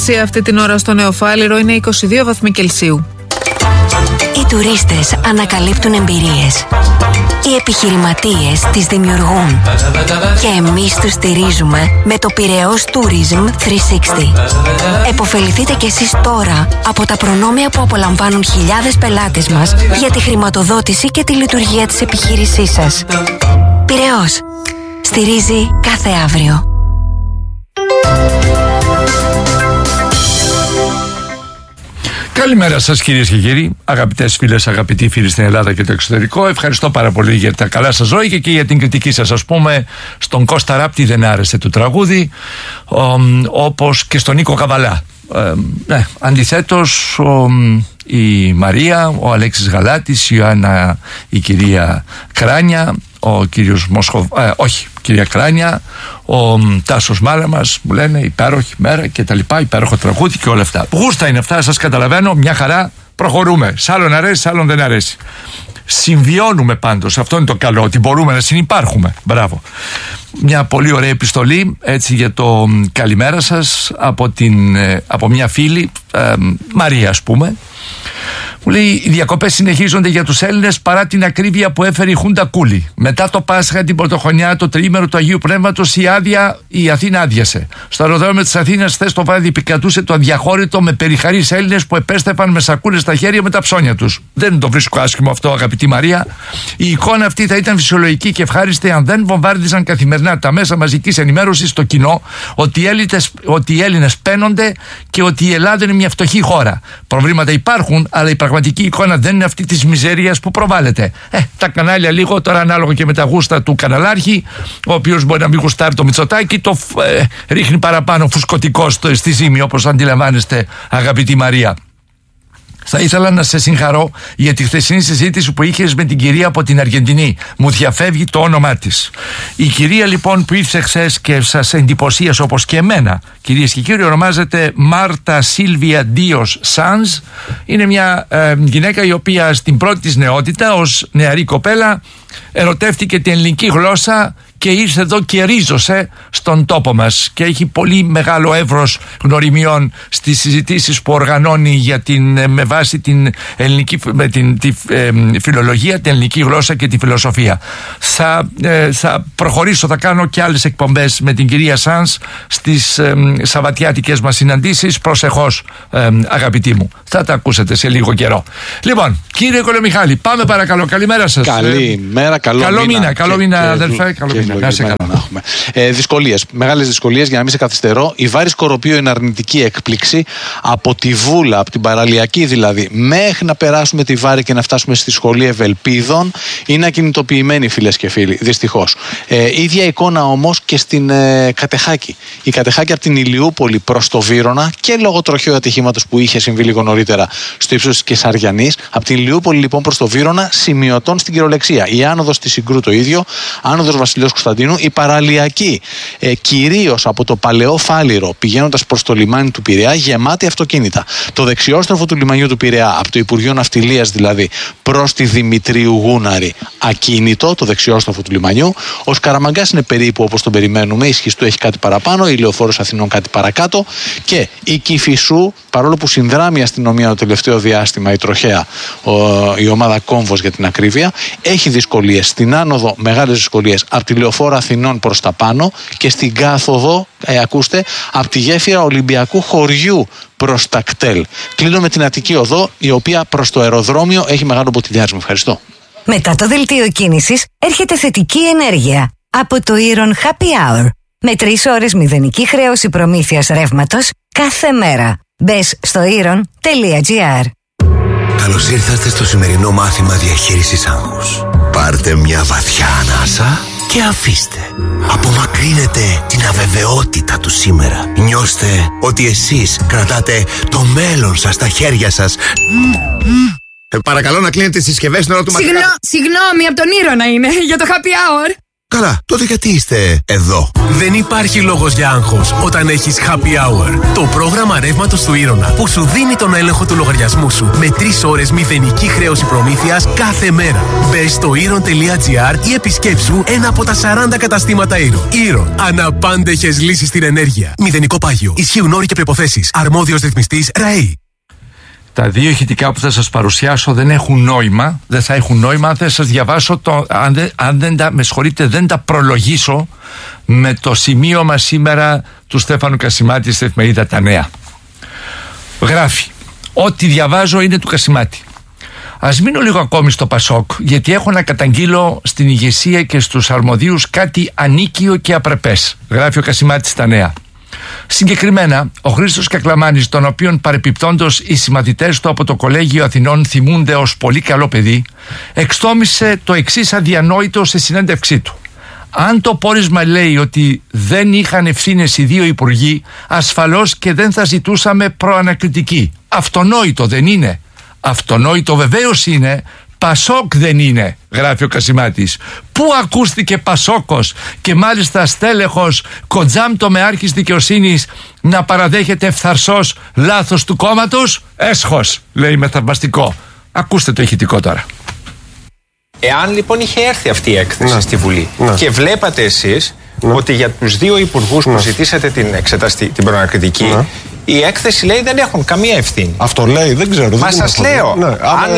Αυτή την ώρα στο Νεοφάλιρο είναι 22 βαθμοί Κελσίου. Οι τουρίστες ανακαλύπτουν εμπειρίες. Οι επιχειρηματίες τις δημιουργούν. Και εμείς τους στηρίζουμε με το Πειραιώς Tourism 360. Εποφεληθείτε κι εσείς τώρα από τα προνόμια που απολαμβάνουν χιλιάδες πελάτες μας για τη χρηματοδότηση και τη λειτουργία της επιχείρησής σας. Πειραιώς. Στηρίζει κάθε αύριο. Καλημέρα σας κυρίες και κύριοι, αγαπητές φίλες, αγαπητοί φίλοι στην Ελλάδα και το εξωτερικό. Ευχαριστώ πάρα πολύ για τα καλά σας λόγια και για την κριτική σας. Ας πούμε, στον Κώστα Ράπτη δεν άρεσε το τραγούδι, όπως και στον Νίκο Καβαλά. Αντιθέτως, η Μαρία, ο Αλέξης Γαλάτης, η Ιωάννα, η κυρία Κράνια, ο κύριος κυρία Κράνια, ο Τάσος Μάλαμας μου λένε υπέροχη μέρα και τα λοιπά, υπέροχο τραγούδι και όλα αυτά. Γούστα είναι αυτά, σας καταλαβαίνω, μια χαρά, προχωρούμε. Σ' άλλον αρέσει, σ' άλλον δεν αρέσει. Συμβιώνουμε πάντως, αυτό είναι το καλό, ότι μπορούμε να συνυπάρχουμε. Μπράβο. Μια πολύ ωραία επιστολή έτσι για το καλημέρα σας από μια φίλη, Μαρία ας πούμε. Μου λέει: οι διακοπές συνεχίζονται για τους Έλληνες παρά την ακρίβεια που έφερε η Χούντα Κούλη. Μετά το Πάσχα, την Πρωτοχρονιά, το τριήμερο του Αγίου Πνεύματος, η Αθήνα άδειασε. Στο αεροδρόμιο της Αθήνας, χθες το βράδυ, επικρατούσε το αδιαχώρητο με περιχαρείς Έλληνες που επέστρεφαν με σακούλες στα χέρια με τα ψώνια τους. Δεν το βρίσκω άσχημο αυτό, αγαπητή Μαρία. Η εικόνα αυτή θα ήταν φυσιολογική και ευχάριστη αν δεν βομβάρδιζαν καθημερινά τα μέσα μαζικής ενημέρωσης στο κοινό ότι οι Έλληνες παίνονται και ότι η Ελλάδα είναι μια φτωχή χώρα. Προβλήματα υπάρχουν, αλλά η πραγματική εικόνα δεν είναι αυτή της μιζέριας που προβάλλεται. Τα κανάλια λίγο, τώρα ανάλογα και με τα γούστα του καναλάρχη, ο οποίος μπορεί να μην γουστάρει το Μητσοτάκη, το ρίχνει παραπάνω φουσκωτικό στη ζύμη, όπως αντιλαμβάνεστε, αγαπητή Μαρία. Θα ήθελα να σε συγχαρώ για τη χθεσινή συζήτηση που είχες με την κυρία από την Αργεντινή. Μου διαφεύγει το όνομά της. Η κυρία λοιπόν που ήρθε χθες και σας εντυπωσίασε όπως και εμένα, κυρίες και κύριοι, ονομάζεται Μάρτα Σίλβια Ντίος Σάνς. Είναι μια γυναίκα η οποία στην πρώτη της νεότητα ως νεαρή κοπέλα ερωτεύτηκε την ελληνική γλώσσα και ήρθε εδώ και ρίζωσε στον τόπο μας και έχει πολύ μεγάλο εύρος γνωριμιών στις συζητήσεις που οργανώνει με βάση την ελληνική, τη φιλολογία, την ελληνική γλώσσα και τη φιλοσοφία. Θα προχωρήσω, θα κάνω και άλλες εκπομπές με την κυρία Σάνς στις σαββατιάτικες μας συναντήσεις. Προσεχώς, αγαπητοί μου, θα τα ακούσετε σε λίγο καιρό. Λοιπόν, κύριε Κολομιχάλη, πάμε παρακαλώ. Καλημέρα σας. Καλημέρα, καλό μήνα, αδελφέ. Καλό μήνα. Δυσκολίες, μεγάλες δυσκολίες, για να μην σε καθυστερώ. Η Βάρη Σκοροπείο είναι αρνητική έκπληξη από τη Βούλα, από την παραλιακή δηλαδή, μέχρι να περάσουμε τη Βάρη και να φτάσουμε στη Σχολή Ευελπίδων. Είναι ακινητοποιημένοι, φίλες και φίλοι, δυστυχώς. Ίδια εικόνα όμως και στην Κατεχάκη. Η Κατεχάκη από την Ηλιούπολη προς το Βύρωνα και λόγω τροχαίου ατυχήματος που είχε συμβεί λίγο νωρίτερα στο ύψος της Κεσαριανής. Από την Ηλιούπολη λοιπόν προς το Βύρωνα, σημειωτών στην κυριολεξία. Η άνοδος της Συγκρού το ίδιο, άνοδος Βασιλέως Κωνσταντίνου, η παραλιακή κυρίως από το Παλαιό Φάληρο πηγαίνοντας προς το λιμάνι του Πειραιά, γεμάτη αυτοκίνητα. Το δεξιόστροφο του λιμανιού του Πειραιά, από το Υπουργείο Ναυτιλίας δηλαδή προς τη Δημητρίου Γούναρη, ακίνητο, το δεξιόστροφο του λιμανιού. Ο Σκαραμαγκάς είναι περίπου όπως τον περιμένουμε, η Σχιστού έχει κάτι παραπάνω, η Λεωφόρος Αθηνών κάτι παρακάτω και η Κηφισού, παρόλο που συνδράμει η αστυνομία το τελευταίο διάστημα, η τροχαία, η ομάδα Κόμβος για την ακρίβεια, έχει δυσκολίες. Στην άνοδο μεγάλες δυσκολίες από τη Λεωφόρο Αθηνών προς τα πάνω και στην κάθοδο, ακούστε, από τη γέφυρα Ολυμπιακού Χωριού προς τα κτέλ. Κλείνω με την Αττική Οδό, η οποία προς το αεροδρόμιο έχει μεγάλο ποτηλιάρισμα. Ευχαριστώ. Μετά το δελτίο κίνησης έρχεται θετική ενέργεια από το Iron Happy Hour. Με 3 ώρες μηδενική χρέωση προμήθειας ρεύματος κάθε μέρα. Μπες στο iron.gr. Καλώς ήρθατε στο σημερινό μάθημα διαχείρισης άγχους. Πάρτε μια βαθιά ανάσα και αφήστε. Απομακρύνετε την αβεβαιότητα του σήμερα. Νιώστε ότι εσείς κρατάτε το μέλλον σας στα χέρια σας. Παρακαλώ να κλείνετε τις συσκευές στην ώρα του μαθήματος. Συγγνώμη, από τον Ήρωνα είναι, για το happy hour. Καλά, τότε γιατί είστε εδώ? Δεν υπάρχει λόγος για άγχος όταν έχεις Happy Hour. Το πρόγραμμα ρεύματος του Ήρωνα που σου δίνει τον έλεγχο του λογαριασμού σου με 3 ώρες μηδενική χρέωση προμήθειας κάθε μέρα. Μπες στο Iron.gr ή επισκέψου ένα από τα 40 καταστήματα Iron. Iron. Αναπάντεχες λύσεις στην ενέργεια. Μηδενικό πάγιο. Ισχύουν όροι και προϋποθέσεις. Αρμόδιος ρυθμιστής ΡΑΕΗ. Τα δύο ηχητικά που θα σας παρουσιάσω δεν έχουν νόημα. Δεν θα έχουν νόημα αν δεν σας διαβάσω αν δεν τα προλογίσω με το σημείωμα σήμερα του Στέφανου Κασιμάτη στην εφημερίδα Τα Νέα. Γράφει: ό,τι διαβάζω είναι του Κασιμάτη. Ας μείνω λίγο ακόμη στο Πασόκ, γιατί έχω να καταγγείλω στην ηγεσία και στους αρμοδίους κάτι ανίκιο και απρεπές. Γράφει ο Κασιμάτης στα Νέα. Συγκεκριμένα, ο Χρήστος Κακλαμάνης, τον οποίον παρεπιπτόντως οι συμμαθητές του από το Κολέγιο Αθηνών θυμούνται ως πολύ καλό παιδί, εξτόμησε το εξής αδιανόητο σε συνέντευξή του. Αν το πόρισμα λέει ότι δεν είχαν ευθύνες οι δύο υπουργοί, ασφαλώς και δεν θα ζητούσαμε προανακριτική. Αυτονόητο δεν είναι? Αυτονόητο βεβαίως είναι. Πασόκ δεν είναι, γράφει ο Κασιμάτης. Πού ακούστηκε Πασόκος και μάλιστα στέλεχος κοντζάμπτο με άρχης δικαιοσύνης να παραδέχεται ευθαρσός λάθος του κόμματος? Έσχος, λέει με θαυμαστικό. Ακούστε το ηχητικό τώρα. Εάν λοιπόν είχε έρθει αυτή η έκθεση στη Βουλή και βλέπατε εσείς ότι για τους δύο υπουργούς που ζητήσατε την προανακριτική, η έκθεση λέει δεν έχουν καμία ευθύνη. Αυτό λέει, δεν ξέρω. Μα σας λέω. Ναι,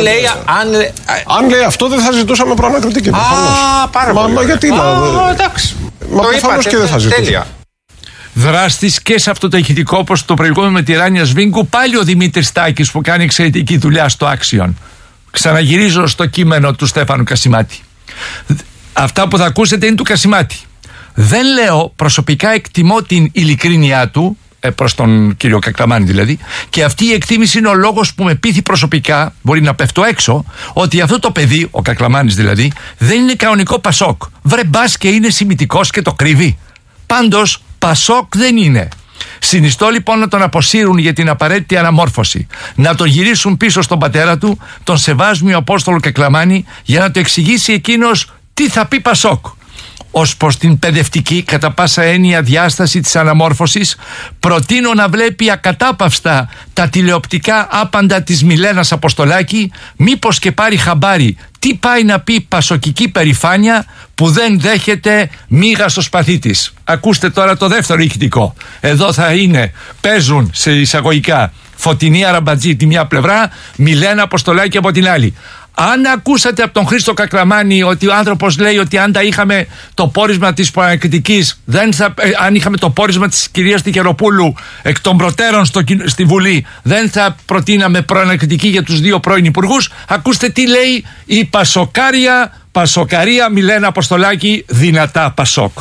αν λέει αυτό, δεν θα ζητούσαμε προανακριτική. Πάρα πολύ. Μα γιατί εντάξει. Μα προφανώς και δεν θα ζητούσαμε. Δράστης και σε αυτό το ηχητικό, όπως το προηγούμενο με τη Ράνια Σβίνκου, πάλι ο Δημήτρης Τάκης που κάνει εξαιρετική δουλειά στο Άξιον. Ξαναγυρίζω στο κείμενο του Στέφανου Κασιμάτη. Αυτά που θα ακούσετε είναι του Κασιμάτη. Δεν λέω, προσωπικά εκτιμώ την ειλικρίνειά του, προς τον κύριο Κακλαμάνη δηλαδή, και αυτή η εκτίμηση είναι ο λόγος που με πείθει προσωπικά, μπορεί να πέφτω έξω, ότι αυτό το παιδί, ο Κακλαμάνης δηλαδή, δεν είναι κανονικό Πασόκ. Βρε μπας και είναι σημιτικός και το κρύβει. Πάντως Πασόκ δεν είναι. Συνιστώ λοιπόν να τον αποσύρουν για την απαραίτητη αναμόρφωση, να τον γυρίσουν πίσω στον πατέρα του, τον Σεβάσμιο Απόστολο Κακλαμάνη, για να του εξηγήσει εκείνος τι θα πει Πασόκ. Ως προς την παιδευτική κατά πάσα έννοια διάσταση της αναμόρφωσης, προτείνω να βλέπει ακατάπαυστα τα τηλεοπτικά άπαντα της Μιλένας Αποστολάκη, μήπως και πάρει χαμπάρι τι πάει να πει πασοκική περηφάνεια που δεν δέχεται μίγα στο σπαθί της. Ακούστε τώρα το δεύτερο ηχητικό. Εδώ θα παίζουν σε εισαγωγικά Φωτεινή Αραμπατζή τη μια πλευρά, Μιλένα Αποστολάκη από την άλλη. Αν ακούσατε από τον Χρήστο Κακλαμάνη ότι ο άνθρωπος λέει ότι αν τα είχαμε το πόρισμα της προανακριτικής, αν είχαμε το πόρισμα της κυρίας Τικεροπούλου εκ των προτέρων στη Βουλή, δεν θα προτείναμε προανακριτική για τους δύο πρώην υπουργούς, ακούστε τι λέει η Πασοκαρία Μιλένα Αποστολάκη, δυνατά Πασόκ.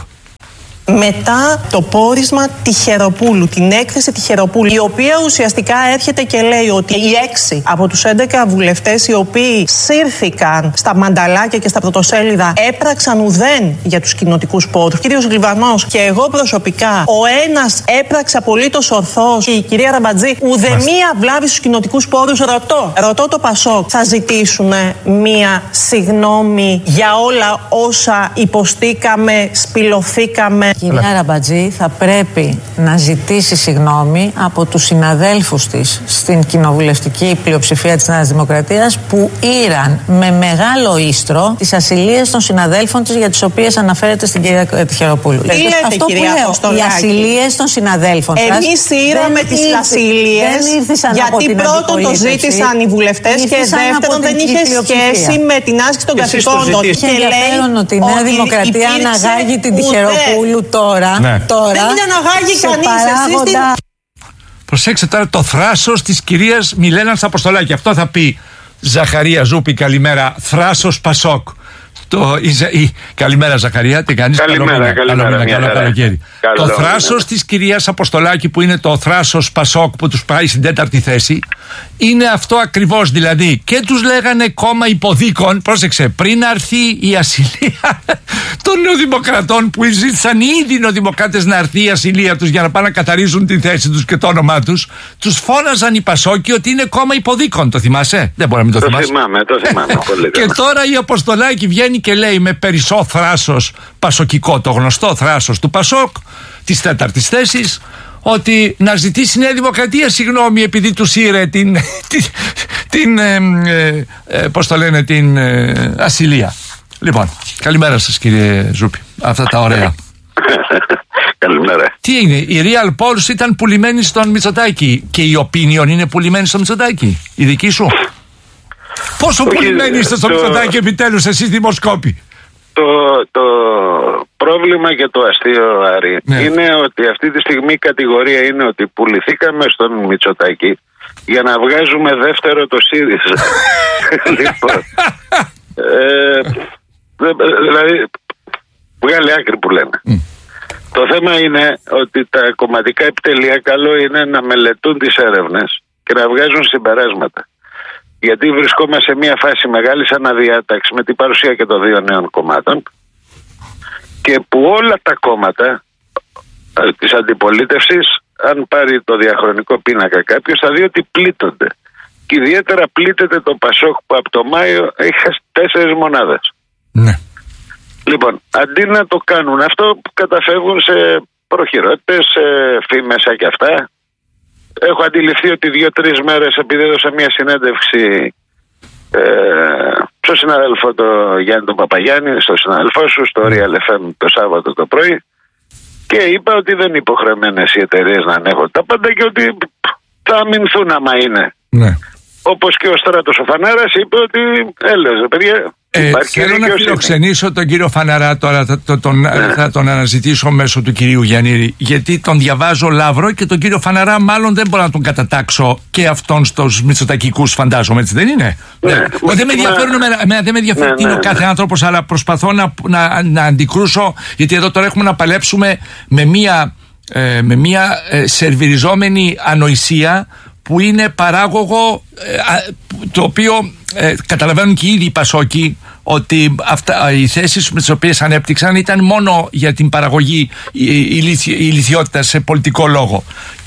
Μετά το πόρισμα Τιχεροπούλου, την έκθεση Τιχεροπούλου, η οποία ουσιαστικά έρχεται και λέει ότι οι 6 από τους 11 βουλευτές οι οποίοι σύρθηκαν στα μανταλάκια και στα πρωτοσέλιδα έπραξαν ουδέν για τους κοινοτικούς πόρους. Ο κύριος Γλυβανός και εγώ προσωπικά, ο ένας έπραξε απολύτως ορθώς και η κυρία Ραμπατζή ουδεμία βλάβη στους κοινοτικούς πόρους. Ρωτώ το Πασόκ, θα ζητήσουν μία συγγνώμη για όλα όσα υποστήκαμε, σπηλωθήκαμε? Η κυρία Ραμπατζή θα πρέπει να ζητήσει συγγνώμη από τους συναδέλφους της στην κοινοβουλευτική πλειοψηφία της Νέας Δημοκρατίας που ήραν με μεγάλο ίστρο τις ασυλίες των συναδέλφων της για τις οποίες αναφέρεται στην κυρία Τιχεροπούλου. Τι λέτε, αυτό κυρία Αποστολάκη? Οι ασυλίες των συναδέλφων σας. Εμείς ήραμε τις ασυλίες γιατί πρώτον το ζήτησαν οι βουλευτές και δεύτερον δεν είχε σχέση με την άσκηση των καθηκόντων. Και ενδιαφέρον ότι η Νέα Δημοκρατία αναγάγει την Τιχεροπούλου τώρα. Δεν είναι αναγάγει κανείς. Προσέξτε τώρα το θράσος της κυρίας Μιλένας Αποστολάκη. Αυτό θα πει Ζαχαρία Ζούπη, καλημέρα. Θράσος Πασόκ. Καλημέρα Ζαχαρία, τι κάνεις? Καλημέρα. Καλό καλοκαίρι. Το θράσος της κυρίας Αποστολάκη, που είναι το θράσος Πασόκ που τους πάει στην 4η θέση, είναι αυτό ακριβώς. Δηλαδή και τους λέγανε κόμμα υποδίκων, πρόσεξε, πριν αρθεί η ασυλία των νεοδημοκρατών που ζήτησαν οι ίδιοι νεοδημοκράτες να αρθεί η ασυλία τους για να πάνε να καθαρίζουν τη θέση τους και το όνομά τους, τους φώναζαν οι Πασόκοι ότι είναι κόμμα υποδίκων. Το θυμάσαι? Δεν μπορεί να μην το θυμάσαι. Το θυμάμαι πολύ. Και τώρα η Αποστολάκη βγαίνει και λέει με περισσό θράσος πασοκικό, το γνωστό θράσος του Πασόκ, της τέταρτης θέσης, ότι να ζητήσει η Νέα Δημοκρατία συγγνώμη επειδή τους ήρε την ασυλία. Λοιπόν, καλημέρα σας κύριε Ζούπη. Αυτά τα ωραία. Καλημέρα. Τι είναι, η Real Pulse ήταν πουλημένη στον Μητσοτάκη και η Opinion είναι πουλημένη στον Μητσοτάκη, η δική σου? Πόσο πουλημένοι είστε στο Μητσοτάκη επιτέλους εσείς δημοσκόποι? Το πρόβλημα και το αστείο, Άρη, είναι ότι αυτή τη στιγμή η κατηγορία είναι ότι πουληθήκαμε στον Μητσοτάκη για να βγάζουμε δεύτερο το ΣΥΡΙΖΑ. Λοιπόν, δηλαδή βγάλε άκρη που λένε. Το θέμα είναι ότι τα κομματικά επιτελεία καλό είναι να μελετούν τις έρευνες και να βγάζουν συμπεράσματα. Γιατί βρισκόμαστε σε μια φάση μεγάλης αναδιάταξης με την παρουσία και των δύο νέων κομμάτων και που όλα τα κόμματα της αντιπολίτευσης, αν πάρει το διαχρονικό πίνακα κάποιος, θα δει ότι πλήττονται. Και ιδιαίτερα πλήττεται το Πασόκ που από το Μάιο έχει 4 μονάδες. Ναι. Λοιπόν, αντί να το κάνουν αυτό, καταφεύγουν σε προχειρότητες, σε φήμες και αυτά. Έχω αντιληφθεί ότι 2-3 μέρες, επειδή έδωσα μια συνέντευξη στον συναδελφό το Γιάννη τον Παπαγιάννη, στον συναδελφό σου, στο Real FM το Σάββατο το πρωί, και είπα ότι δεν είναι υποχρεωμένες οι εταιρείες να ανέχονται τα πάντα και ότι θα αμυνθούν άμα είναι. Ναι. Όπως και ο Στράτος ο Φανάρας είπε ότι έλεγε, παιδιά. Θέλω να φιλοξενήσω τον κύριο Φαναρά τώρα, θα τον αναζητήσω μέσω του κυρίου Γιαννήρη, γιατί τον διαβάζω Λαύρο και τον κύριο Φαναρά μάλλον δεν μπορώ να τον κατατάξω και αυτόν στους μητσοτακικούς, φαντάζομαι, έτσι δεν είναι? Δεν με ενδιαφέρει τι είναι ο κάθε άνθρωπος, αλλά προσπαθώ να αντικρούσω, γιατί εδώ τώρα έχουμε να παλέψουμε με μια σερβιριζόμενη ανοησία που είναι παράγωγο, το οποίο καταλαβαίνουν και ήδη οι Πασόκοι ότι οι θέσεις με τις οποίες ανέπτυξαν ήταν μόνο για την παραγωγή ηλιθιότητας σε πολιτικό λόγο.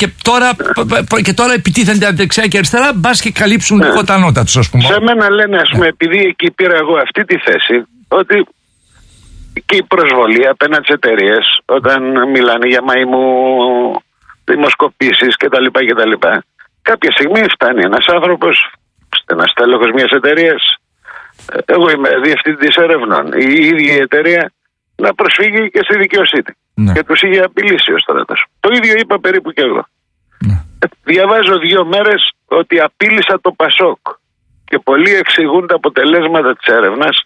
Και τώρα επιτίθενται δεξιά και αριστερά, μπας και καλύψουν λίγο τα νότα τους, ας πούμε. Σε μένα λένε, ας πούμε, επειδή εκεί πήρα εγώ αυτή τη θέση, ότι και η προσβολή απέναντι στις εταιρείες, όταν μιλάνε για μαϊμού δημοσκοπήσεις κτλ. Κάποια στιγμή φτάνει ένας άνθρωπος, ένας τέλεχος μιας εταιρείας, εγώ είμαι διευθυντής ερευνών, η ίδια η εταιρεία να προσφύγει και στη δικαιοσύνη. Ναι. Και τους είχε απειλήσει ο Στράτος. Το ίδιο είπα περίπου και εγώ. Ναι. Διαβάζω 2 μέρες ότι απείλησα το Πασόκ και πολλοί εξηγούν τα αποτελέσματα της έρευνας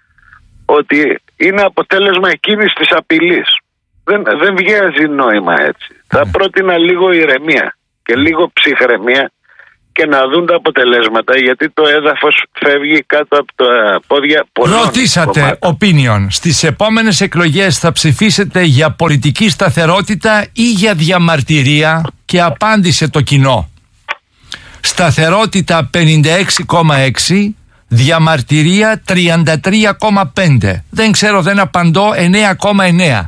ότι είναι αποτέλεσμα εκείνης της απειλής. Δεν βγάζει νόημα έτσι. Θα πρότεινα λίγο ηρεμία και λίγο ψυχραιμία και να δουν τα αποτελέσματα, γιατί το έδαφος φεύγει κάτω από τα πόδια πολλών. Ρωτήσατε, Opinion, στις επόμενες εκλογές θα ψηφίσετε για πολιτική σταθερότητα ή για διαμαρτυρία? Και απάντησε το κοινό. Σταθερότητα 56,6, διαμαρτυρία 33,5. Δεν ξέρω, δεν απαντώ, 9,9.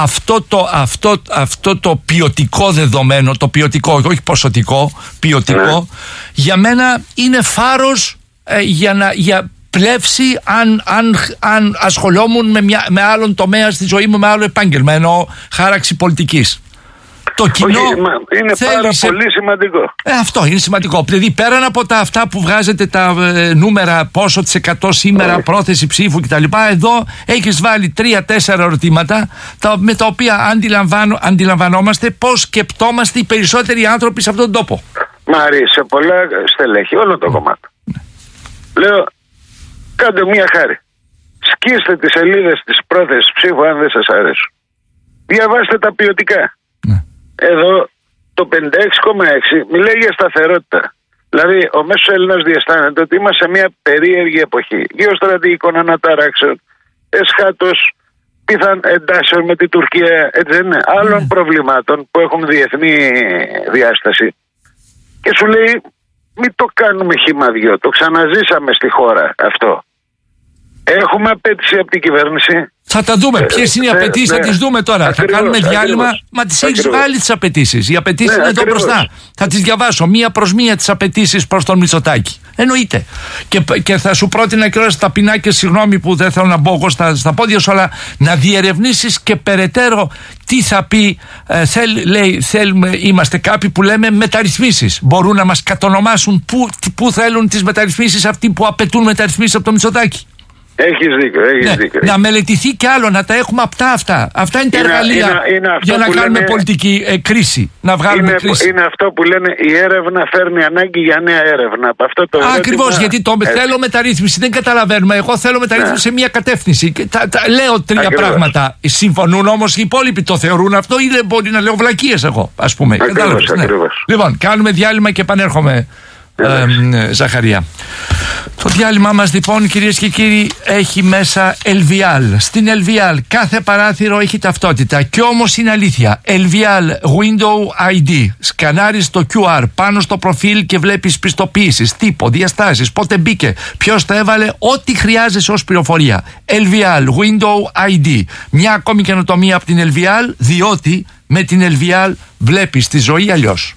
Αυτό το ποιοτικό δεδομένο, το ποιοτικό, όχι ποσοτικό, ποιοτικό, για μένα είναι φάρος για πλεύση αν ασχολόμουν με άλλον τομέα στη ζωή μου, με άλλο επάγγελμα, εννοώ χάραξη πολιτικής. Το κοινό είναι πάρα πολύ σημαντικό. Αυτό είναι σημαντικό. Δηλαδή πέραν από αυτά που βγάζετε τα νούμερα, πόσο της 100 σήμερα, πρόθεση ψήφου κτλ., εδώ έχεις βάλει 3-4 ερωτήματα με τα οποία αντιλαμβανόμαστε πώς σκεπτόμαστε οι περισσότεροι άνθρωποι σε αυτόν τον τόπο. Μαρή, σε πολλά στελέχη, όλο το κομμάτι. Λέω, κάντε μια χάρη. Σκίστε τις σελίδες της πρόθεσης ψήφου αν δεν σας αρέσουν. Διαβάστε τα ποιοτικά. Εδώ το 56,6 μιλάει για σταθερότητα. Δηλαδή ο μέσος Έλληνας διαισθάνεται ότι είμαστε σε μια περίεργη εποχή γεωστρατηγικών αναταράξεων, εσχάτως πιθαν εντάσεων με την Τουρκία, έτσι δεν είναι, άλλων προβλημάτων που έχουν διεθνή διάσταση. Και σου λέει μην το κάνουμε χυμαδιό, το ξαναζήσαμε στη χώρα αυτό. Έχουμε απέτηση από την κυβέρνηση. Θα τα δούμε. Ποιες είναι οι απαιτήσεις, θα τις δούμε τώρα. Ακριβώς, θα κάνουμε διάλειμμα. ακριβώς. Μα τις έχεις βάλει τις απαιτήσεις. Οι απαιτήσεις είναι εδώ ακριβώς. μπροστά. Θα τις διαβάσω μία προς μία τις απαιτήσεις προς τον Μητσοτάκη. Εννοείται. Και θα σου πρότεινα και όλα ταπεινά και συγγνώμη που δεν θέλω να μπω εγώ στα πόδια σου, αλλά να διερευνήσεις και περαιτέρω τι θα πει. Είμαστε κάποιοι που λέμε μεταρρυθμίσεις. Μπορούν να μας κατονομάσουν πού θέλουν τις μεταρρυθμίσεις αυτοί που απαιτούν μεταρρυθμίσεις από τον Μητσοτάκη. Έχεις δίκιο. Να μελετηθεί κι άλλο, να τα έχουμε απτά αυτά. Αυτά είναι τα εργαλεία για να κάνουμε πολιτική κρίση. Να βγάλουμε κρίση. Είναι αυτό που λένε η έρευνα φέρνει ανάγκη για νέα έρευνα. Ακριβώς, γιατί θέλω μεταρρύθμιση. Δεν καταλαβαίνουμε. Εγώ θέλω μεταρρύθμιση σε μια κατεύθυνση. Λέω τρία πράγματα. Συμφωνούν όμως οι υπόλοιποι, το θεωρούν αυτό ή δεν μπορεί να λέω βλακίες εγώ, ας πούμε. Ακριβώς. Λοιπόν, κάνουμε διάλειμμα και επανέρχομαι. Ζαχαρία. Το διάλειμμα μας λοιπόν, κυρίες και κύριοι, έχει μέσα LVL. Στην LVL κάθε παράθυρο έχει ταυτότητα. Κι όμως είναι αλήθεια. LVL Window ID. Σκανάρεις το QR πάνω στο προφίλ και βλέπεις πιστοποίησεις, τύπο, διαστάσεις, πότε μπήκε, ποιος τα έβαλε, ό,τι χρειάζεσαι ως πληροφορία. LVL Window ID. Μια ακόμη καινοτομία από την LVL, διότι με την LVL βλέπεις τη ζωή αλλιώς.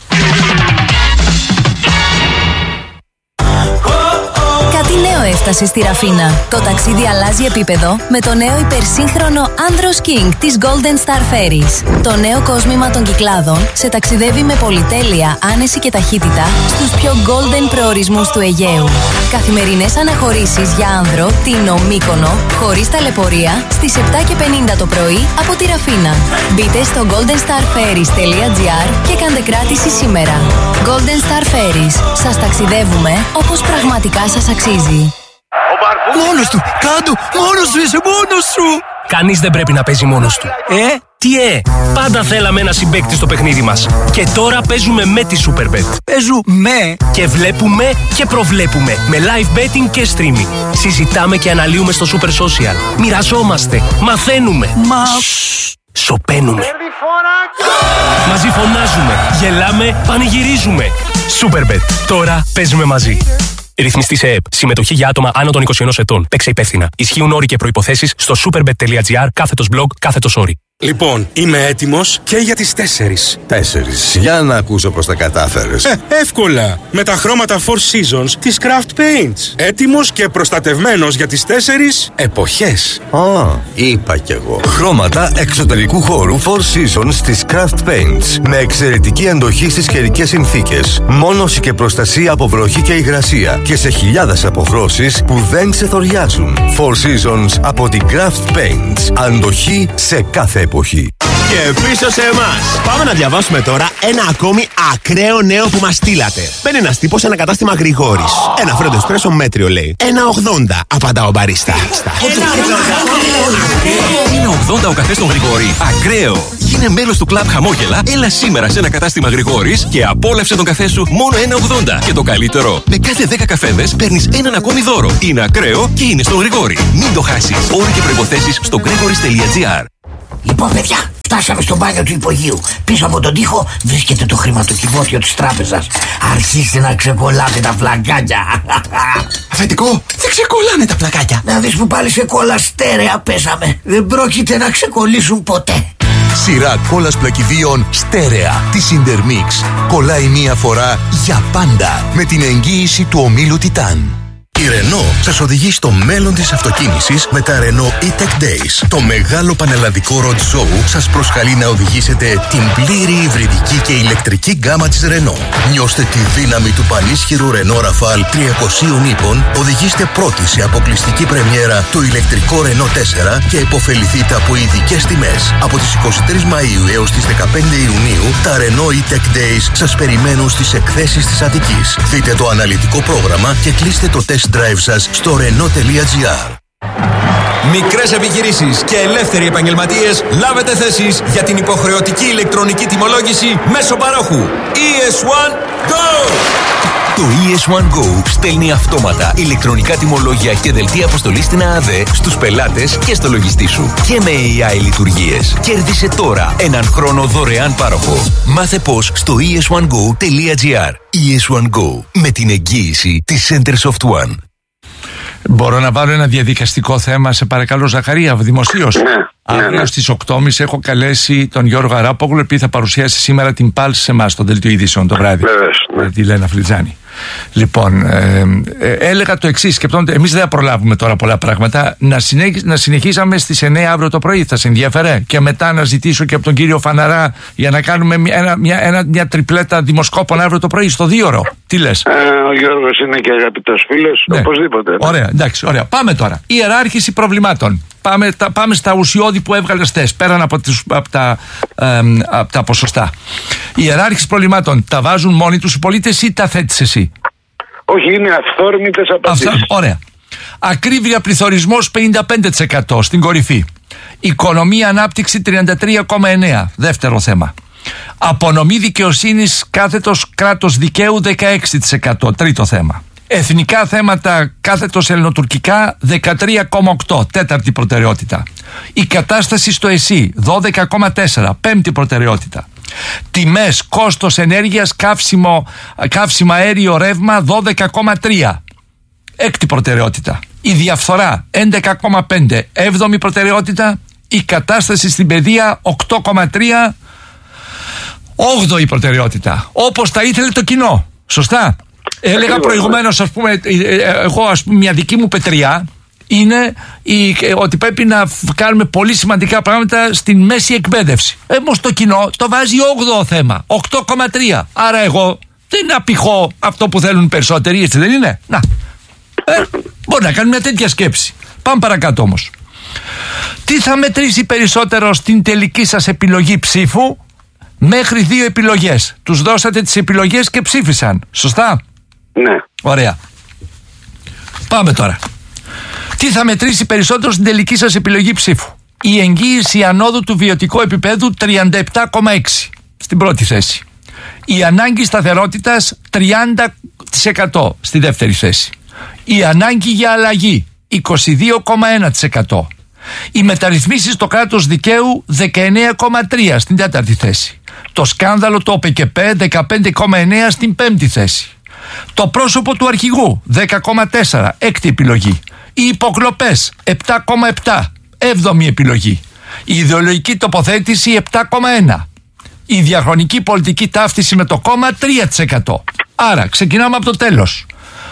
Κάτι νέο έφτασε στη Ραφίνα. Το ταξίδι αλλάζει επίπεδο με το νέο υπερσύγχρονο Andros King της Golden Star Ferries. Το νέο κόσμημα των Κυκλάδων σε ταξιδεύει με πολυτέλεια, άνεση και ταχύτητα στους πιο golden προορισμούς του Αιγαίου. Καθημερινές αναχωρήσεις για άνδρο, Τίνο, Μύκονο, χωρίς ταλαιπωρία, στις 7:50 το πρωί από τη Ραφίνα. Μπείτε στο goldenstarferries.gr και κάντε κράτηση σήμερα. Golden Star Ferries. Σας ταξιδεύουμε όπως πραγματικά σας αξίζει. Μόνος του! Κάντου! Μόνος σου είσαι! Μόνος σου! Κανείς δεν πρέπει να παίζει μόνος του. Τι πάντα θέλαμε ένα συμπαίκτη στο παιχνίδι μας. Και τώρα παίζουμε με τη Superbet. Παίζουμε! Και βλέπουμε και προβλέπουμε. Με live betting και streaming. Συζητάμε και αναλύουμε στο Super Social. Μοιραζόμαστε. Μαθαίνουμε. Σοπαίνουμε. Μαζί φωνάζουμε. Γελάμε. Πανηγυρίζουμε. Superbet. Τώρα παίζουμε μαζί. Ρυθμιστή σε ΕΕΠ. Συμμετοχή για άτομα άνω των 21 ετών. Παίξε υπεύθυνα. Ισχύουν όροι και προϋποθέσεις στο superbet.gr/blog/όροι. Λοιπόν, είμαι έτοιμος και για τις 4. 4. Για να ακούσω πως τα κατάφερες. Εύκολα. Με τα χρώματα 4 Seasons της Craft Paints. Έτοιμος και προστατευμένος για τις 4 εποχές. Είπα κι εγώ. Χρώματα εξωτερικού χώρου 4 Seasons της Craft Paints. Με εξαιρετική αντοχή στις καιρικές συνθήκες. Μόνωση και προστασία από βροχή και υγρασία. Και σε χιλιάδες αποχρώσεις που δεν ξεθοριάζουν. 4 Seasons από την Craft Paints. Αντοχή σε κάθε εποχή. Και πίσω σε εμάς. Πάμε να διαβάσουμε τώρα ένα ακόμη ακραίο νέο που μας στείλατε. Μπαίνει ένας τύπος σε ένα κατάστημα Γρηγόρης. Ένα φρέντο εσπρέσο μέτριο λέει. 1,80 απαντά ο μπαρίστα. Είναι 80 ο καφές στον Γρηγόρη. Ακραίο. Γίνε μέλος του κλαμπ Χαμόγελα. Έλα σήμερα σε ένα κατάστημα Γρηγόρης και απόλαυσε τον καφέ σου μόνο 1,80. Και το καλύτερο, με κάθε 10 καφέδες παίρνεις έναν ακόμη δώρο. Είναι ακραίο και είναι στον Γρηγόρη. Μην το χάσεις. Όροι και προϋποθέσεις στο gregoris.gr. Λοιπόν, παιδιά, φτάσαμε στο μπάνιο του υπογείου. Πίσω από τον τοίχο βρίσκεται το χρηματοκιβώτιο της τράπεζας. Αρχίστε να ξεκολλάτε τα πλακάκια. Αφεντικό, δεν ξεκολλάνε τα πλακάκια. Να δεις που πάλι σε κόλλα στέρεα πέσαμε. Δεν πρόκειται να ξεκολλήσουν ποτέ. Σειρά κόλλας πλακιδίων στέρεα της Intermix. Κολλάει μία φορά για πάντα με την εγγύηση του ομίλου Τιτάν. Η Renault σας οδηγεί στο μέλλον της αυτοκίνησης με τα Renault E-Tech Days. Το μεγάλο πανελλαδικό road show σας προσκαλεί να οδηγήσετε την πλήρη υβριδική και ηλεκτρική γκάμα της Renault. Νιώστε τη δύναμη του πανίσχυρου Renault Rafale 300 ύπων, οδηγήστε πρώτοι σε αποκλειστική πρεμιέρα το ηλεκτρικό Renault 4 και επωφεληθείτε από ειδικές τιμές. Από τις 23 Μαΐου έως τις 15 Ιουνίου, τα Renault E-Tech Days σας περιμένουν στις εκθέσεις της Αττικής. Δείτε το αναλυτικό πρόγραμμα και κλείστε το test drive σας στο renault.gr. Μικρές επιχειρήσεις και ελεύθεροι επαγγελματίες, λάβετε θέσεις για την υποχρεωτική ηλεκτρονική τιμολόγηση μέσω παρόχου. ES1 Go! Το ES1 Go στέλνει αυτόματα ηλεκτρονικά τιμολόγια και δελτία αποστολής στην ΑΑΔΕ στους πελάτες και στο λογιστή σου. Και με AI λειτουργίες. Κέρδισε τώρα έναν χρόνο δωρεάν πάροχο. Μάθε πώς στο es1go.gr. ES1 Go. Με την εγγύηση της Centersoft One. Μπορώ να βάλω ένα διαδικαστικό θέμα, σε παρακαλώ, Ζαχαρία, δημοσίως? Αύριο στις 8.30 έχω καλέσει τον Γιώργο Αράπογλου, επειδή θα παρουσιάσει σήμερα την Pulse σε εμάς, το δελτίο ειδήσεων το βράδυ. Με τη Λένα Φλιτζάνη. Λοιπόν, έλεγα το εξής, σκεπτόμαστε, εμείς δεν θα προλάβουμε τώρα πολλά πράγματα. Να συνεχίσαμε στις 9 αύριο το πρωί, θα σε ενδιαφέρε? Και μετά να ζητήσω και από τον κύριο Φαναρά για να κάνουμε μια τριπλέτα δημοσκόπων αύριο το πρωί, στο 2ωρο. Τι λες? Ο Γιώργος είναι και αγαπητός φίλος, οπωσδήποτε. Ωραία, εντάξει, ωραία. Πάμε τώρα. Ιεράρχηση προβλημάτων. Πάμε στα ουσιώδη που έβγαλες χθες, πέραν από τα ποσοστά. Η ιεράρχηση προβλημάτων τα βάζουν μόνοι τους οι πολίτες ή τα θέτεις εσύ? Όχι, είναι αυθόρμητες απαντήσεις. Ωραία. Ακρίβεια πληθωρισμός 55% στην κορυφή. Οικονομία ανάπτυξη 33,9%. Δεύτερο θέμα. Απονομή δικαιοσύνης κάθετος κράτος δικαίου 16%. Τρίτο θέμα. Εθνικά θέματα κάθετος ελληνοτουρκικά 13,8%. Τέταρτη προτεραιότητα. Η κατάσταση στο ΕΣΥ 12,4%. Πέμπτη προτεραιότητα. Τιμές, κόστος ενέργειας, καύσιμα αέριο, ρεύμα 12,3%. Έκτη προτεραιότητα. Η διαφθορά 11,5%. Έβδομη προτεραιότητα. Η κατάσταση στην παιδεία 8,3%. Όγδοη προτεραιότητα. Όπως τα ήθελε το κοινό. Σωστά? Έλεγα προηγουμένως, ας πούμε, εγώ μια δική μου πετριά είναι ότι πρέπει να κάνουμε πολύ σημαντικά πράγματα στην μέση εκπαίδευση. Όμως το κοινό το βάζει 8ο θέμα, 8,3. Άρα εγώ δεν απηχώ αυτό που θέλουν περισσότεροι, έτσι δεν είναι? Να. Μπορεί να κάνουμε μια τέτοια σκέψη. Πάμε παρακάτω όμως. Τι θα μετρήσει περισσότερο στην τελική σας επιλογή ψήφου? Μέχρι 2 επιλογές. Τους δώσατε τις επιλογές και ψήφισαν. Σωστά? Ναι. Ωραία. Πάμε τώρα. Τι θα μετρήσει περισσότερο στην τελική σας επιλογή ψήφου? Η εγγύηση ανόδου του βιωτικού επίπεδου 37,6 στην πρώτη θέση. Η ανάγκη σταθερότητας 30% στη δεύτερη θέση. Η ανάγκη για αλλαγή 22,1%. Οι μεταρρυθμίσεις στο κράτος δικαίου 19,3 στην τέταρτη θέση. Το σκάνδαλο το ΟΠΕΚΕΠΕ 15,9 στην πέμπτη θέση. Το πρόσωπο του αρχηγού 10,4 έκτη επιλογή. Οι υποκλοπές 7,7 έβδομη επιλογή. Η ιδεολογική τοποθέτηση 7,1. Η διαχρονική πολιτική ταύτιση με το κόμμα 3%. Άρα ξεκινάμε από το τέλος.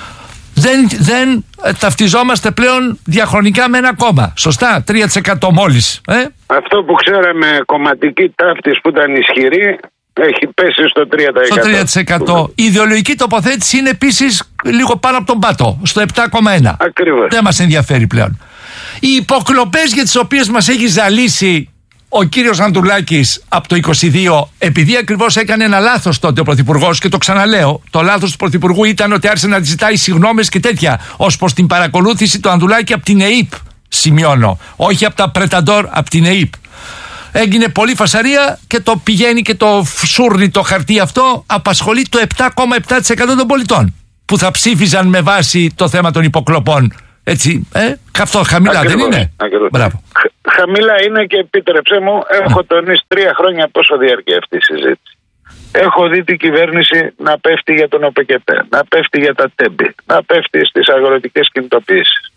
Δεν ταυτιζόμαστε πλέον διαχρονικά με ένα κόμμα. Σωστά, 3% μόλις. Αυτό που ξέραμε κομματική ταύτιση που ήταν ισχυρή έχει πέσει στο 3%. Στο 3%. Η ιδεολογική τοποθέτηση είναι επίσης λίγο πάνω από τον πάτο, στο 7,1. Ακριβώς. Δεν μας ενδιαφέρει πλέον. Οι υποκλοπές για τις οποίες μας έχει ζαλίσει ο κύριος Ανδρουλάκης από το 22, επειδή ακριβώς έκανε ένα λάθος τότε ο Πρωθυπουργός, και το ξαναλέω, το λάθος του Πρωθυπουργού ήταν ότι άρχισε να ζητάει συγγνώμες και τέτοια, ως προς την παρακολούθηση του Ανδρουλάκη από την ΕΥΠ, σημειώνω, όχι από τα Πρεταντόρ, από την ΕΥΠ. Έγινε πολύ φασαρία και το πηγαίνει και το σούρνει το χαρτί αυτό, απασχολεί το 7,7% των πολιτών που θα ψήφιζαν με βάση το θέμα των υποκλοπών. Έτσι, αυτό χαμηλά ακριβώς, δεν είναι? Μπράβο. Χαμηλά είναι και επίτρεψέ μου, έχω τονίσει 3 χρόνια πόσο διαρκεί αυτή η συζήτηση. Έχω δει την κυβέρνηση να πέφτει για τον ΟΠΕΚΕΠΕ, να πέφτει για τα τέμπη, να πέφτει στις αγροτικές κινητοποιήσεις.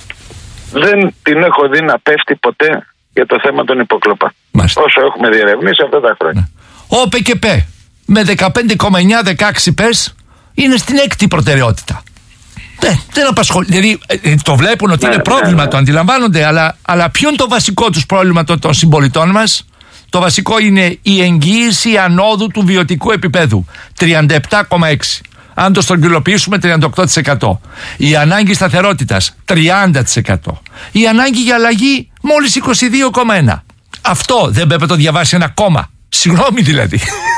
Δεν την έχω δει να πέφτει ποτέ για το θέμα των υποκλοπών. Όσο έχουμε διερευνήσει αυτά τα χρόνια. Ο ΟΠΕΚΕΠΕ με 15,9-16 πες είναι στην έκτη προτεραιότητα. Δεν απασχολεί. Δηλαδή το βλέπουν ότι είναι πρόβλημα, το αντιλαμβάνονται, αλλά ποιο είναι το βασικό τους πρόβλημα των συμπολιτών μας? Το βασικό είναι η εγγύηση ανόδου του βιωτικού επίπεδου 37,6. Αν το στρογγυλοποιήσουμε 38%. Η ανάγκη σταθερότητας 30%. Η ανάγκη για αλλαγή μόλις 22,1. Αυτό δεν πρέπει να το διαβάσει ένα κόμμα? Συγγνώμη δηλαδή.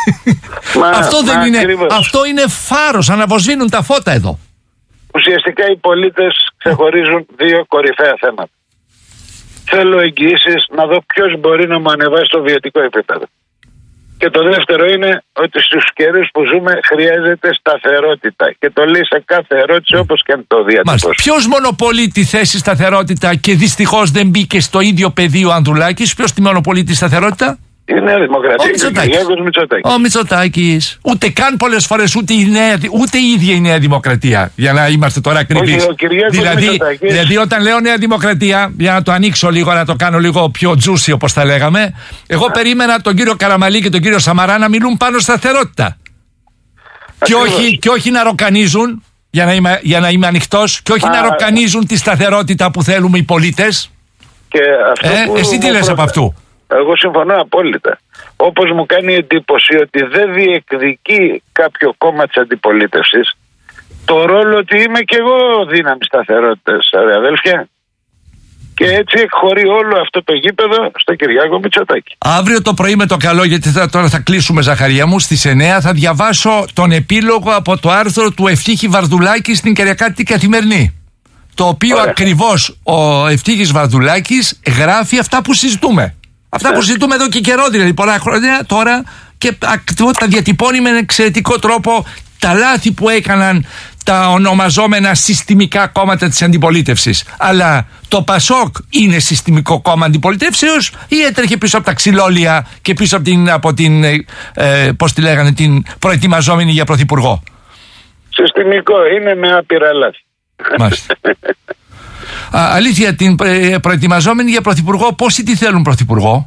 Αυτό δεν είναι. Αυτό είναι φάρος, αναβοσβήνουν τα φώτα εδώ. Ουσιαστικά οι πολίτες ξεχωρίζουν 2 κορυφαία θέματα. Θέλω εγγυήσεις να δω ποιος μπορεί να μου ανεβάσει το βιωτικό επίπεδο. Και το δεύτερο είναι ότι στους καιρούς που ζούμε χρειάζεται σταθερότητα. Και το λέει σε κάθε ερώτηση όπως και αν το διατυπώσει. Ποιος μονοπολεί τη θέση σταθερότητα και δυστυχώς δεν μπήκε στο ίδιο πεδίο ο Ανδρουλάκης? Ποιος τη μονοπολεί τη σταθερότητα? Η Νέα Δημοκρατία και ο Κυριάκος Μητσοτάκης. Ο Μητσοτάκης. Ούτε καν πολλές φορές ούτε η ίδια η Νέα Δημοκρατία. Για να είμαστε τώρα ακριβείς. Δηλαδή, όταν λέω Νέα Δημοκρατία, για να το ανοίξω λίγο, να το κάνω λίγο πιο juicy όπως τα λέγαμε, εγώ περίμενα τον κύριο Καραμαλή και τον κύριο Σαμαρά να μιλούν πάνω σταθερότητα. Και όχι να ροκανίζουν, για να είμαι ανοιχτός, και όχι να ροκανίζουν τη σταθερότητα που θέλουμε οι πολίτες. Εσύ τι λες από αυτού? Εγώ συμφωνώ απόλυτα. Όπως μου κάνει εντύπωση ότι δεν διεκδικεί κάποιο κόμμα της αντιπολίτευσης το ρόλο ότι είμαι και εγώ δύναμη σταθερότητας, αδέλφια. Και έτσι εκχωρεί όλο αυτό το γήπεδο στο Κυριάκο Μητσοτάκη. Αύριο το πρωί με το καλό, γιατί τώρα θα κλείσουμε, Ζαχαρία μου, στις 9 θα διαβάσω τον επίλογο από το άρθρο του Ευτύχη Βαρδουλάκη στην Κυριακάτικη Καθημερινή. Το οποίο ακριβώς ο Ευτύχης Βαρδουλάκης γράφει αυτά που συζητούμε. Αυτά που συζητούμε εδώ και καιρό, δηλαδή πολλά χρόνια τώρα, και τα διατυπώνει με εξαιρετικό τρόπο τα λάθη που έκαναν τα ονομαζόμενα συστημικά κόμματα της αντιπολίτευσης. Αλλά το ΠΑΣΟΚ είναι συστημικό κόμμα αντιπολιτεύσεως ή έτρεχε πίσω από τα ξυλόλια και πίσω από την πώς τη λέγανε, την προετοιμαζόμενη για πρωθυπουργό? Συστημικό είναι, με άπειρα λάθη. Μάλιστα. Αλήθεια, την προετοιμαζόμενη για πρωθυπουργό, πόσοι τη θέλουν πρωθυπουργό?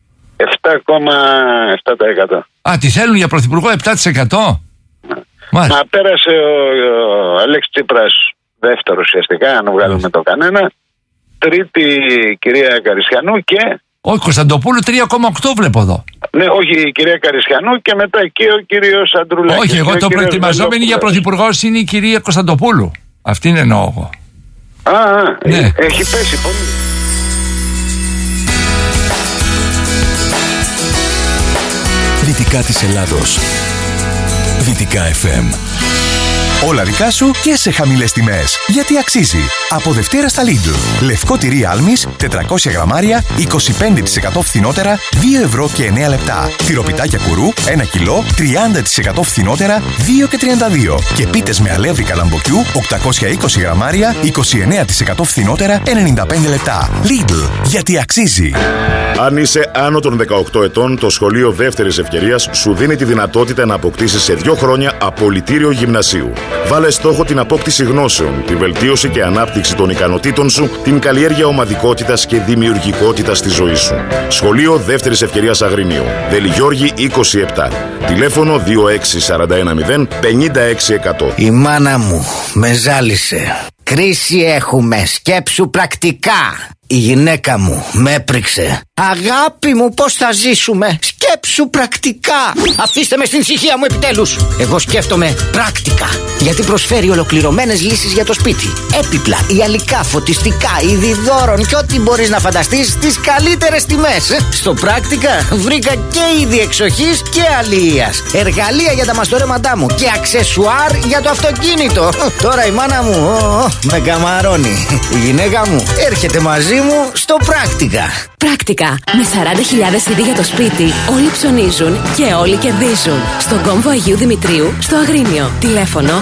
7,7%. Τη θέλουν για πρωθυπουργό 7%? Μα πέρασε ο Αλέξης Τσίπρας δεύτερο ουσιαστικά, αν βγάλουμε το κανένα. Τρίτη η κυρία Καρισιανού και... Όχι, Κωνσταντοπούλου 3,8 βλέπω εδώ. Ναι, όχι, η κυρία Καρισιανού και μετά και ο κύριος Αντρουλάκης. Όχι, εγώ το προετοιμαζόμενη για πρωθυπουργός είναι η κυρία Κωνσταντοπούλου. Αυτήν εννοώ εγώ. Ναι. Έχει πέσει πολύ. Δυτικά της Ελλάδος. Δυτικά FM. Όλα δικά σου και σε χαμηλές τιμές. Γιατί αξίζει. Από Δευτέρα στα Lidl. Λευκό τυρί Άλμης, 400 γραμμάρια, 25% φθηνότερα, 2 ευρώ και 9 λεπτά. Τυροπιτάκια Κουρού, 1 κιλό, 30% φθηνότερα, 2 και 32. Και πίτες με αλεύρι καλαμποκιού, 820 γραμμάρια, 29% φθηνότερα, 95 λεπτά. Lidl. Γιατί αξίζει. Αν είσαι άνω των 18 ετών, το σχολείο δεύτερης ευκαιρίας σου δίνει τη δυνατότητα να αποκτήσεις σε 2 χρόνια απολυτήριο γυμνασίου. Βάλε στόχο την απόκτηση γνώσεων, τη βελτίωση και ανάπτυξη των ικανοτήτων σου, την καλλιέργεια ομαδικότητας και δημιουργικότητας στη ζωή σου. Σχολείο δεύτερης ευκαιρίας Αγρίνιο. Δελιγιώργη 27. Τηλέφωνο 26410 56100. Η μάνα μου με ζάλισε. Κρίση έχουμε, σκέψου πρακτικά. Η γυναίκα μου με έπριξε. Αγάπη μου, πώς θα ζήσουμε? Σκέψου πρακτικά. Αφήστε με στην ησυχία μου επιτέλους. Εγώ σκέφτομαι πράκτικα, γιατί προσφέρει ολοκληρωμένες λύσεις για το σπίτι. Έπιπλα, ιαλικά, φωτιστικά, είδη δώρων και ό,τι μπορείς να φανταστείς στις καλύτερες τιμές. Στο πράκτικα βρήκα και είδη εξοχής και αλληλείας. Εργαλεία για τα μαστορέματά μου και αξεσουάρ για το αυτοκίνητο. Τώρα η μάνα μου με καμαρώνει. Η γυναίκα μου έρχεται μαζί μου στο πράκτικα. Πράκτικα. Με 40.000 είδη για το σπίτι, όλοι ψωνίζουν και όλοι κερδίζουν. Στον κόμβο Αγίου Δημητρίου, στο Αγρίνιο. Τηλέφωνο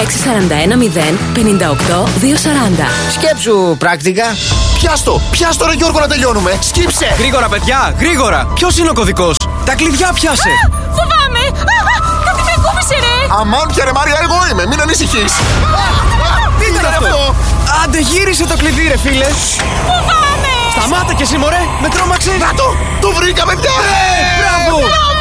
26410 58 240. Σκέψου πράκτικα. Πιάστο ρε Γιώργο, να τελειώνουμε. Σκύψε. Γρήγορα παιδιά, γρήγορα. Ποιος είναι ο κωδικός? Τα κλειδιά πιάσε. Φοβάμαι. Κάτι με κούμπησε ρε. Αμάν πια ρε Μάρια, εγώ είμαι, μην ανησυχείς. Τι ήταν αυτό? Άντε γύρισε το κλειδί ρε φίλε. Φοβάμαι. Σταμάτα και εσύ μωρέ, με τρόμαξε. Να το βρήκα παιδιά. Μπράβο.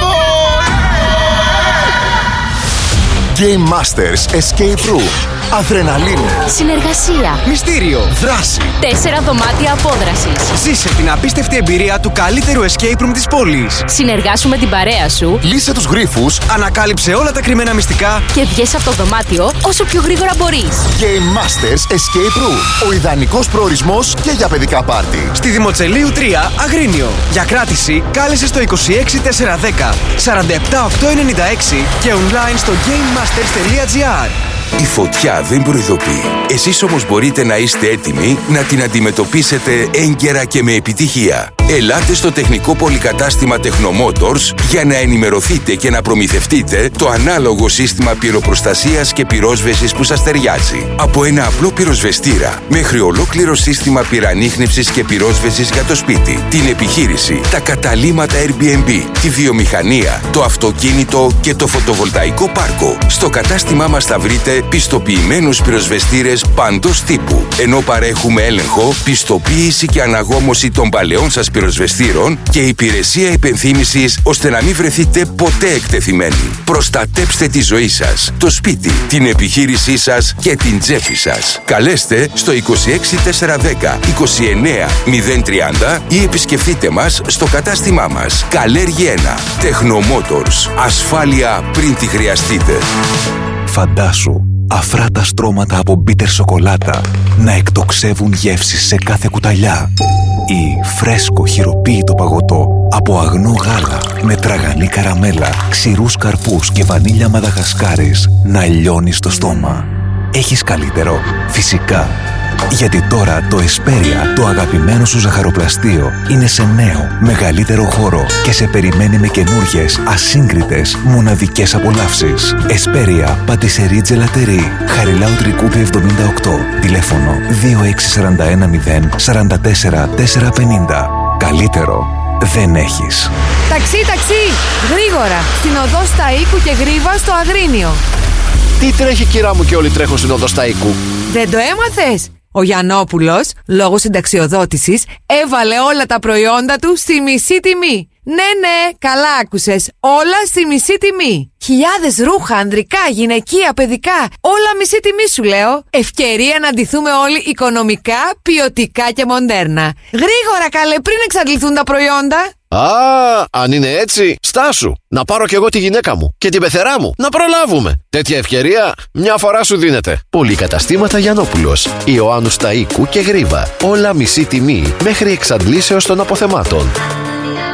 Game Masters Escape Room. Αδρεναλίνη. Συνεργασία. Μυστήριο. Δράση. 4 δωμάτια απόδρασης. Ζήσε την απίστευτη εμπειρία του καλύτερου escape room της πόλης. Συνεργάσου με την παρέα σου. Λύσε τους γρίφους. Ανακάλυψε όλα τα κρυμμένα μυστικά. Και βγες από το δωμάτιο όσο πιο γρήγορα μπορείς. Game Masters Escape Room. Ο ιδανικός προορισμός και για παιδικά πάρτι. Στη Δημοτσελείου 3, Αγρίνιο. Για κράτηση κάλεσε στο 26410 47896 και online στο gamemasters.gr. Η φωτιά δεν προειδοποιεί. Εσείς όμως μπορείτε να είστε έτοιμοι να την αντιμετωπίσετε έγκαιρα και με επιτυχία. Ελάτε στο τεχνικό πολυκατάστημα Τεχνομότορς για να ενημερωθείτε και να προμηθευτείτε το ανάλογο σύστημα πυροπροστασίας και πυρόσβεσης που σας ταιριάζει. Από ένα απλό πυροσβεστήρα μέχρι ολόκληρο σύστημα πυρανίχνευσης και πυρόσβεσης για το σπίτι, την επιχείρηση, τα καταλύματα Airbnb, τη βιομηχανία, το αυτοκίνητο και το φωτοβολταϊκό πάρκο. Στο κατάστημά μας θα βρείτε πιστοποιημένους πυροσβεστήρες παντός τύπου, ενώ παρέχουμε έλεγχο, πιστοποίηση και αναγόμωση των παλαιών σας πυροσβεστήρων και υπηρεσία υπενθύμησης ώστε να μην βρεθείτε ποτέ εκτεθειμένοι. Προστατέψτε τη ζωή σας, το σπίτι, την επιχείρησή σας και την τσέπη σας. Καλέστε στο 26410 29 030 ή επισκεφτείτε μας στο κατάστημά μας. Καλέργη 1. Τεχνομότορς. Ασφάλεια πριν τη χρειαστείτε. Φαντάσου αφράτα στρώματα από μπίτερ σοκολάτα να εκτοξεύουν γεύσεις σε κάθε κουταλιά, ή φρέσκο χειροποίητο παγωτό από αγνό γάλα με τραγανή καραμέλα, ξηρούς καρπούς και βανίλια μαδαγασκάρης να λιώνει στο στόμα. Έχεις καλύτερο? Φυσικά. Γιατί τώρα το Εσπέρια, το αγαπημένο σου ζαχαροπλαστείο, είναι σε νέο, μεγαλύτερο χώρο και σε περιμένει με καινούργιες, ασύγκριτες, μοναδικές απολαύσεις. Εσπέρια, πατησερί τζελατερί, Χαριλάου Τρικούπη 78, τηλέφωνο 26410 44 450. Καλύτερο δεν έχεις. Ταξί, γρήγορα, στην οδό Σταΐκου και Γρίβα στο Αγρίνιο. Τι τρέχει, κυρά μου, και όλοι τρέχουν στην οδό Σταΐκου? Δεν το έμαθες? Ο Γιαννόπουλος, λόγω συνταξιοδότησης, έβαλε όλα τα προϊόντα του στη μισή τιμή. Ναι, καλά άκουσες. Όλα στη μισή τιμή. Χιλιάδες ρούχα, ανδρικά, γυναικεία, παιδικά. Όλα μισή τιμή σου λέω. Ευκαιρία να ντυθούμε όλοι οικονομικά, ποιοτικά και μοντέρνα. Γρήγορα καλέ, πριν εξαντληθούν τα προϊόντα. Α, αν είναι έτσι, στάσου. Να πάρω κι εγώ τη γυναίκα μου και την πεθερά μου. Να προλάβουμε. Τέτοια ευκαιρία μια φορά σου δίνεται. Πολυκαταστήματα Γιαννόπουλος, Ιωάννου Σταΐκου και Γρίβα. Όλα μισή τιμή μέχρι εξαντλήσεως των αποθεμάτων.